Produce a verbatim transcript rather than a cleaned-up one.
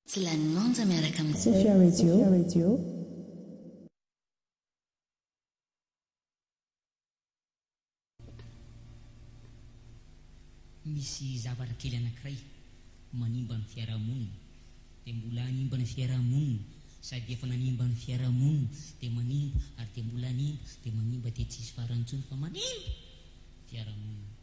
tsy lany manja miaraka amin'ny Sofia Radio, Radio. Misy zavatra kely anankiray manimba ny fiarahamonina, dia mbola hanimba ny fiarahamonina, sady efa nanimba ny fiarahamonina dia manimba, ary dia mbola hanimba dia manimba dia tsisy farantsony fa manimba fiarahamonina.